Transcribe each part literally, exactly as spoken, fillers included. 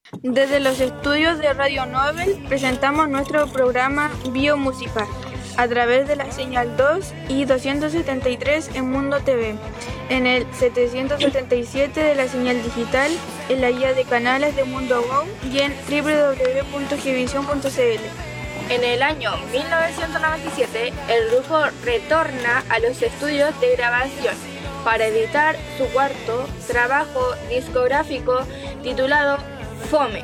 Desde los estudios de Radio Nobel presentamos nuestro programa Biomúsica a través de la señal dos y doscientos setenta y tres en Mundo T V, en el setecientos setenta y siete de la señal digital, en la guía de canales de Mundo Wow y en doble u doble u doble u punto gevisión punto c l. En el año mil novecientos noventa y siete, el grupo retorna a los estudios de grabación para editar su cuarto trabajo discográfico titulado Fome,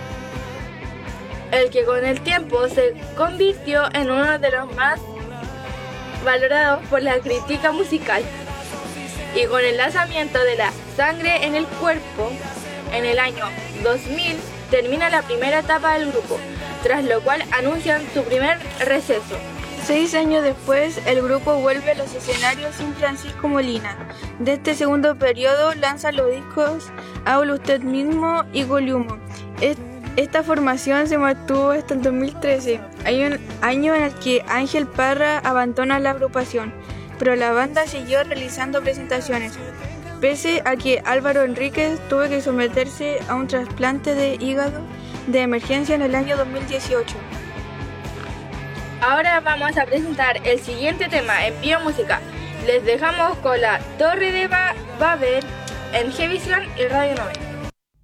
el que con el tiempo se convirtió en uno de los más valorados por la crítica musical. Y con el lanzamiento de La Sangre en el Cuerpo, en el año dos mil, termina la primera etapa del grupo, tras lo cual anuncian su primer receso. Seis años después, el grupo vuelve a los escenarios sin Francisco Molina. De este segundo periodo lanza los discos Habla Usted Mismo y Goliumo. Esta formación se mantuvo hasta el dos mil trece, año en el que Ángel Parra abandona la agrupación, pero la banda siguió realizando presentaciones, pese a que Álvaro Enríquez tuvo que someterse a un trasplante de hígado de emergencia en el año dos mil dieciocho. Ahora vamos a presentar el siguiente tema en Biomúsica. Les dejamos con la Torre de ba Babel en Gevisión y Radio Nobel.